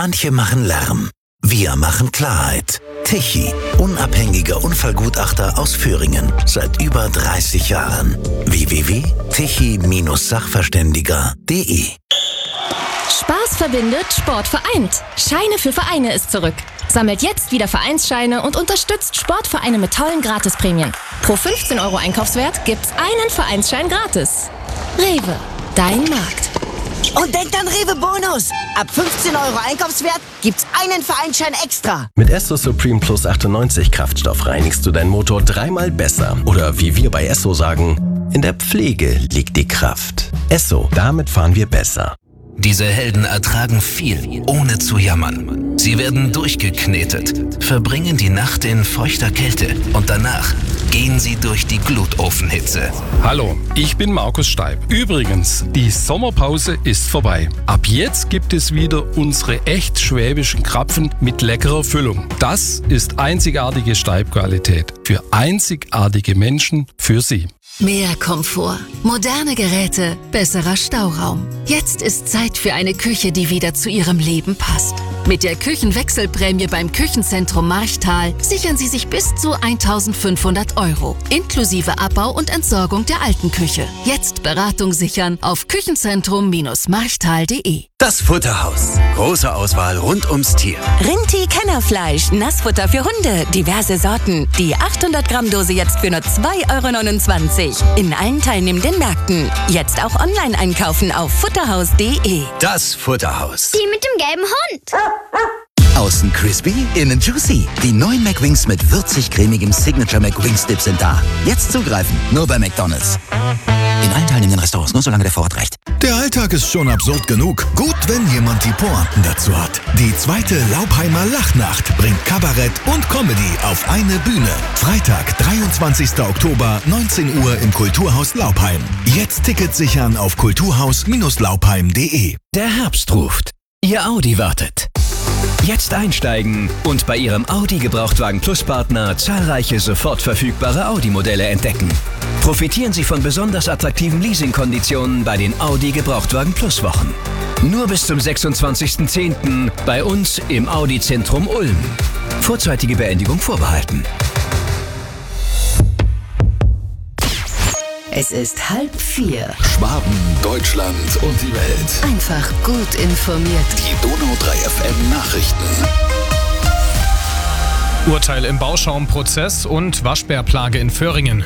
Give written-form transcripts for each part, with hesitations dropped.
Manche machen Lärm. Wir machen Klarheit. Tichy, unabhängiger Unfallgutachter aus Föhringen. Seit über 30 Jahren. www.tichy-sachverständiger.de. Spaß verbindet, Sport vereint. Scheine für Vereine ist zurück. Sammelt jetzt wieder Vereinsscheine und unterstützt Sportvereine mit tollen Gratisprämien. Pro 15 € Einkaufswert gibt's einen Vereinsschein gratis. Rewe, dein Markt. Und denkt an Rewe Bonus. Ab 15 € Einkaufswert gibt's einen Vereinsschein extra. Mit Esso Supreme Plus 98 Kraftstoff reinigst du deinen Motor 3-mal besser. Oder wie wir bei Esso sagen, in der Pflege liegt die Kraft. Esso, damit fahren wir besser. Diese Helden ertragen viel, ohne zu jammern. Sie werden durchgeknetet, verbringen die Nacht in feuchter Kälte und danach gehen sie durch die Glutofenhitze. Hallo, ich bin Markus Steib. Übrigens, die Sommerpause ist vorbei. Ab jetzt gibt es wieder unsere echt schwäbischen Krapfen mit leckerer Füllung. Das ist einzigartige Steib-Qualität. Für einzigartige Menschen, für Sie. Mehr Komfort, moderne Geräte, besserer Stauraum. Jetzt ist Zeit für eine Küche, die wieder zu Ihrem Leben passt. Mit der Küchenwechselprämie beim Küchenzentrum Marchtal sichern Sie sich bis zu 1.500 €, inklusive Abbau und Entsorgung der alten Küche. Jetzt Beratung sichern auf küchenzentrum-marchtal.de. Das Futterhaus. Große Auswahl rund ums Tier. Rinti-Kennerfleisch, Nassfutter für Hunde, diverse Sorten. Die 800 Gramm Dose jetzt für nur 2,29 €. In allen teilnehmenden Märkten. Jetzt auch online einkaufen auf futterhaus.de. Das Futterhaus. Die mit dem gelben Hund. Außen crispy, innen juicy. Die neuen McWings mit würzig-cremigem Signature McWings Dip sind da. Jetzt zugreifen, nur bei McDonald's. In allen teilnehmenden Restaurants, nur solange der Vorrat reicht. Der Alltag ist schon absurd genug. Gut, wenn jemand die Pointen dazu hat. Die zweite Laupheimer Lachnacht bringt Kabarett und Comedy auf eine Bühne. Freitag, 23. Oktober, 19 Uhr im Kulturhaus Laupheim. Jetzt Tickets sichern auf kulturhaus-laupheim.de. Der Herbst ruft. Ihr Audi wartet. Jetzt einsteigen und bei Ihrem Audi Gebrauchtwagen Plus Partner zahlreiche sofort verfügbare Audi-Modelle entdecken. Profitieren Sie von besonders attraktiven Leasingkonditionen bei den Audi Gebrauchtwagen Plus Wochen. Nur bis zum 26.10. bei uns im Audi Zentrum Ulm. Vorzeitige Beendigung vorbehalten. Es ist 3:30. Schwaben, Deutschland und die Welt. Einfach gut informiert. Die Donau 3 FM Nachrichten. Urteil im Bauschaumprozess und Waschbärplage in Föhringen.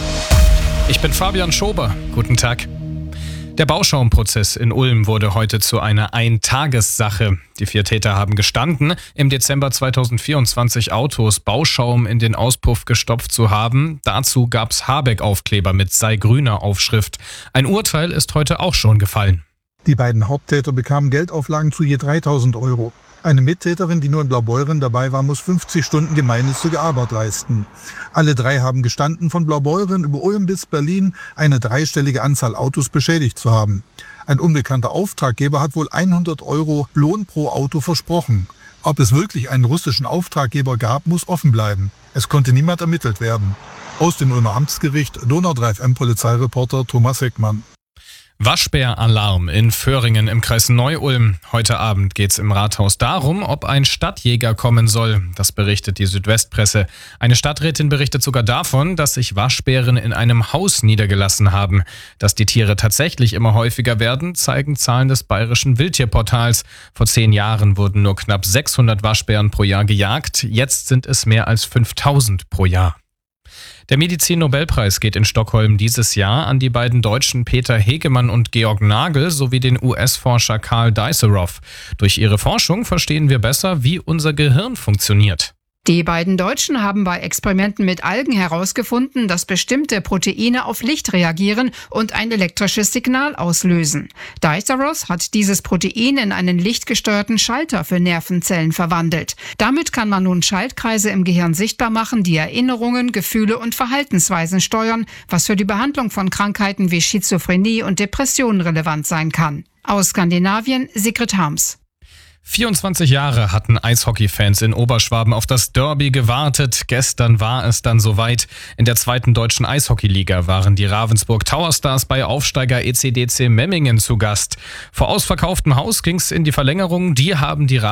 Ich bin Fabian Schober. Guten Tag. Der Bauschaumprozess in Ulm wurde heute zu einer Eintagessache. Die 4 Täter haben gestanden, im Dezember 2024 Autos Bauschaum in den Auspuff gestopft zu haben. Dazu gab's Habeck-Aufkleber mit Sei grüner Aufschrift. Ein Urteil ist heute auch schon gefallen. Die beiden Haupttäter bekamen Geldauflagen zu je 3.000 €. Eine Mittäterin, die nur in Blaubeuren dabei war, muss 50 Stunden gemeinnützige Arbeit leisten. Alle 3 haben gestanden, von Blaubeuren über Ulm bis Berlin eine 3-stellige Anzahl Autos beschädigt zu haben. Ein unbekannter Auftraggeber hat wohl 100 € Lohn pro Auto versprochen. Ob es wirklich einen russischen Auftraggeber gab, muss offen bleiben. Es konnte niemand ermittelt werden. Aus dem Ulmer Amtsgericht, Donau 3 FM Polizeireporter Thomas Heckmann. Waschbäralarm in Föhringen im Kreis Neu-Ulm. Heute Abend geht's im Rathaus darum, ob ein Stadtjäger kommen soll. Das berichtet die Südwestpresse. Eine Stadträtin berichtet sogar davon, dass sich Waschbären in einem Haus niedergelassen haben. Dass die Tiere tatsächlich immer häufiger werden, zeigen Zahlen des Bayerischen Wildtierportals. Vor 10 Jahren wurden nur knapp 600 Waschbären pro Jahr gejagt. Jetzt sind es mehr als 5000 pro Jahr. Der Medizin-Nobelpreis geht in Stockholm dieses Jahr an die beiden Deutschen Peter Hegemann und Georg Nagel sowie den US-Forscher Karl Diceroff. Durch ihre Forschung verstehen wir besser, wie unser Gehirn funktioniert. Die beiden Deutschen haben bei Experimenten mit Algen herausgefunden, dass bestimmte Proteine auf Licht reagieren und ein elektrisches Signal auslösen. Diceroff hat dieses Protein in einen lichtgesteuerten Schalter für Nervenzellen verwandelt. Damit kann man nun Schaltkreise im Gehirn sichtbar machen, die Erinnerungen, Gefühle und Verhaltensweisen steuern, was für die Behandlung von Krankheiten wie Schizophrenie und Depressionen relevant sein kann. Aus Skandinavien, Sigrid Harms. 24 Jahre hatten Eishockey-Fans in Oberschwaben auf das Derby gewartet. Gestern war es dann soweit. In der 2. deutschen Eishockeyliga waren die Ravensburg Towerstars bei Aufsteiger ECDC Memmingen zu Gast. Vor ausverkauftem Haus ging's in die Verlängerung. Die haben die